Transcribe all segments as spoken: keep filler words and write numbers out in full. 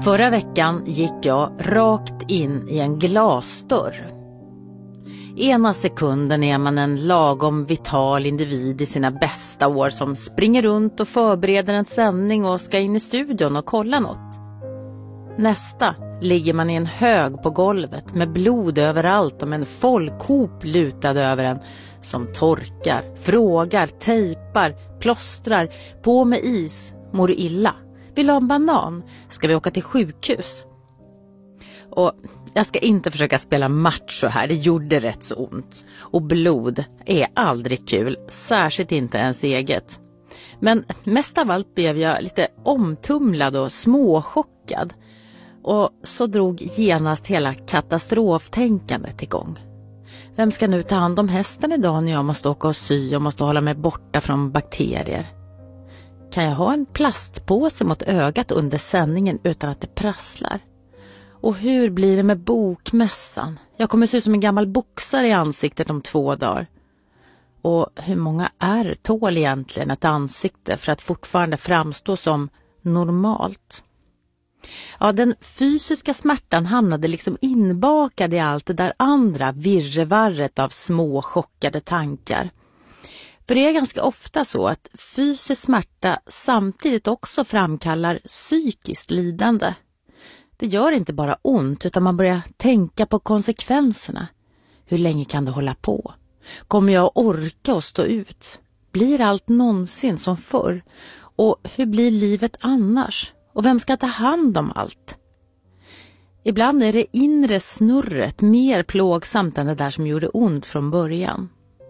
Förra veckan gick jag rakt in i en glasdörr. Ena sekunden är man en lagom vital individ i sina bästa år som springer runt och förbereder en sändning och ska in i studion och kolla något. Nästa ligger man i en hög på golvet med blod överallt och med en folkhop lutad över en som torkar, frågar, tejpar, plåstrar, på med is, mår illa. Vill ha en banan? Ska vi åka till sjukhus? Och jag ska inte försöka spela macho här, det gjorde rätt så ont. Och blod är aldrig kul, särskilt inte ens eget. Men mest av allt blev jag lite omtumlad och småchockad. Och så drog genast hela katastroftänkandet igång. Vem ska nu ta hand om hästen idag när jag måste åka och sy och måste hålla mig borta från bakterier? Kan jag ha en plastpåse mot ögat under sändningen utan att det prasslar? Och hur blir det med bokmässan? Jag kommer se ut som en gammal boxare i ansiktet om två dagar. Och hur många är tål egentligen ett ansikte för att fortfarande framstå som normalt? Ja, den fysiska smärtan hamnade liksom inbakad i allt det där andra virrevarret av små chockade tankar. För det är ganska ofta så att fysisk smärta samtidigt också framkallar psykiskt lidande. Det gör inte bara ont utan man börjar tänka på konsekvenserna. Hur länge kan det hålla på? Kommer jag orka och stå ut? Blir allt någonsin som förr? Och hur blir livet annars? Och vem ska ta hand om allt? Ibland är det inre snurret mer plågsamt än det där som gjorde ont från början.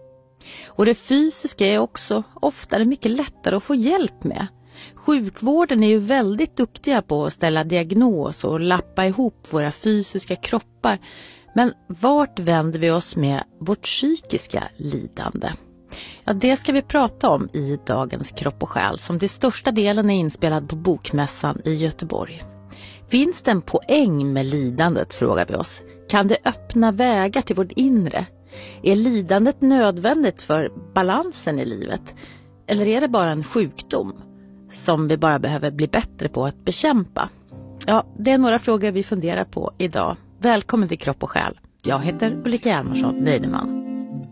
Och det fysiska är också oftare mycket lättare att få hjälp med. Sjukvården är ju väldigt duktiga på att ställa diagnos och lappa ihop våra fysiska kroppar. Men vart vänder vi oss med vårt psykiska lidande? Ja, det ska vi prata om i dagens Kropp och själ som till största delen är inspelad på Bokmässan i Göteborg. Finns det en poäng med lidandet, frågar vi oss. Kan det öppna vägar till vårt inre? Är lidandet nödvändigt för balansen i livet? Eller är det bara en sjukdom som vi bara behöver bli bättre på att bekämpa? Ja, det är några frågor vi funderar på idag. Välkommen till Kropp och själ. Jag heter Ulrika Hjalmarsson Neideman.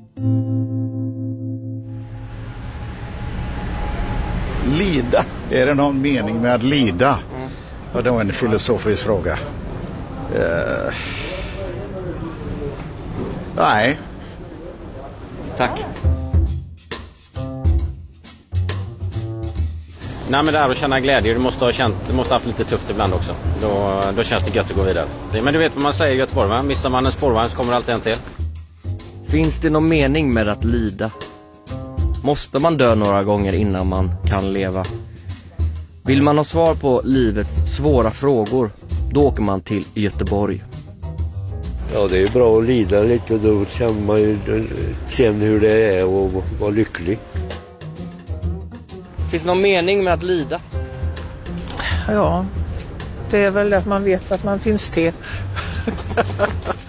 Lida. Är det någon mening med att lida? Ja, det var en filosofisk fråga. Uh... Nej. Tack. Nej, men det här att känna glädje, du måste ha känt, du måste ha haft lite tufft ibland också. Då, då känns det gött att gå vidare. Men du vet vad man säger i Göteborg, va? Missar man en spårvagn så kommer alltid en till. Finns det någon mening med att lida? Måste man dö några gånger innan man kan leva? Vill man ha svar på livets svåra frågor, då åker man till Göteborg. Ja, det är bra att lida lite, då känner man ju sen hur det är och vara lycklig. Finns det någon mening med att lida? Ja, det är väl att man vet att man finns till.